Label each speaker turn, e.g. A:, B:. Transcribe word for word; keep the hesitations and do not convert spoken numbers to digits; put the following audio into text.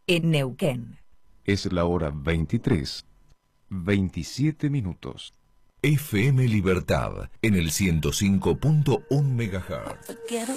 A: en Neuquén.
B: Es la hora veintitrés, veintisiete minutos.
C: F M Libertad, en el ciento cinco punto uno megahertz.